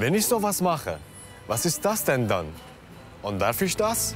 Wenn ich sowas mache, was ist das denn dann? Und darf ich das?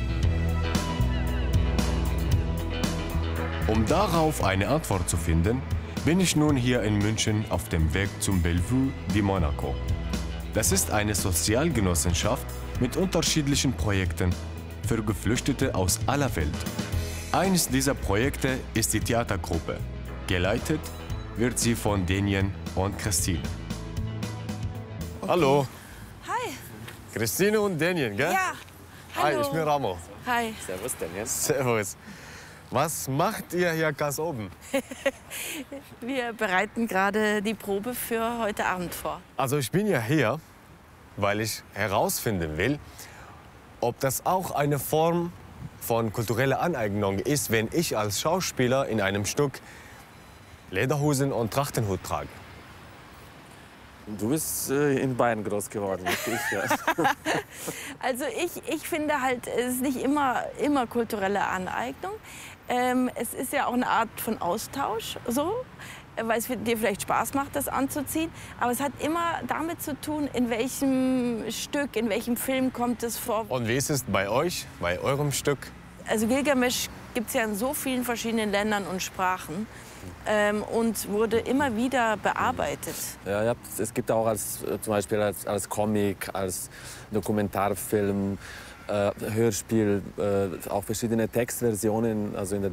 Um darauf eine Antwort zu finden, bin ich nun hier in München auf dem Weg zum Bellevue de Monaco. Das ist eine Sozialgenossenschaft mit unterschiedlichen Projekten für Geflüchtete aus aller Welt. Eines dieser Projekte ist die Theatergruppe. Geleitet wird sie von Daniel und Christine. Okay. Hallo. Hi. Christine und Daniel, gell? Ja. Hallo. Hi, ich bin Ramo. Hi. Servus, Daniel. Servus. Was macht ihr hier ganz oben? Wir bereiten gerade die Probe für heute Abend vor. Also ich bin ja hier, weil ich herausfinden will, ob das auch eine Form von kultureller Aneignung ist, wenn ich als Schauspieler in einem Stück Lederhosen und Trachtenhut trage. Du bist in Bayern groß geworden, nicht ich. Ja. Also ich finde halt, es ist nicht immer kulturelle Aneignung. Es ist ja auch eine Art von Austausch, so, weil es dir vielleicht Spaß macht, das anzuziehen. Aber es hat immer damit zu tun, in welchem Stück, in welchem Film kommt es vor. Und wie ist es bei euch, bei eurem Stück? Also Gilgamesch gibt es ja in so vielen verschiedenen Ländern und Sprachen und wurde immer wieder bearbeitet. Ja, es gibt auch zum Beispiel als Comic, als Dokumentarfilm, Hörspiel, auch verschiedene Textversionen. Also in der